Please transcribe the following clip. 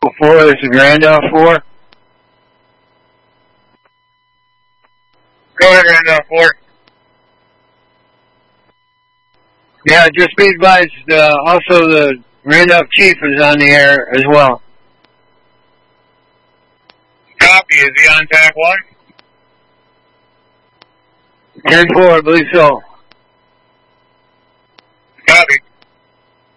4, this is Randolph 4. Go ahead, Randolph 4. Yeah, just be advised, also the Randolph Chief is on the air as well. Copy, is he on TAC 1? 10-4, I believe so. Copy.